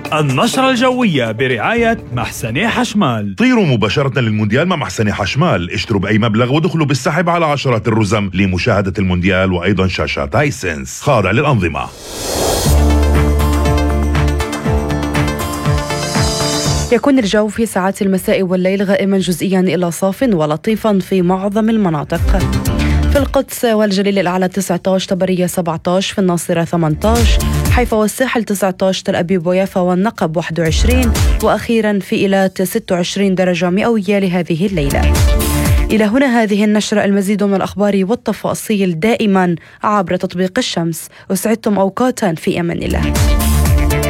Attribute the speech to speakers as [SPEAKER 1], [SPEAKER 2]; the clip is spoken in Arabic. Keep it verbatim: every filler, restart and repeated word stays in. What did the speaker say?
[SPEAKER 1] النشرة الجوية برعاية محسني حشمال.
[SPEAKER 2] طيروا مباشرة للمونديال مع محسني حشمال، اشتروا بأي مبلغ ودخلوا بالسحب على عشرات الرزم لمشاهدة المونديال وأيضا شاشات هايسنس خاضع للأنظمة.
[SPEAKER 3] يكون الجو في ساعات المساء والليل غائما جزئيا إلى صاف ولطيفا في معظم المناطق. في القدس والجليل الأعلى تسعة عشر، طبرية سبعة عشر، في الناصرة ثمانية عشر، حيفا والساحل تسعة عشر، تل أبيب ويافا والنقب واحد وعشرين، وأخيرا في إيلات ستة وعشرين درجة مئوية لهذه الليلة. إلى هنا هذه النشرة، المزيد من الأخبار والتفاصيل دائما عبر تطبيق الشمس. أسعدتم أوقاتا في أمان الله.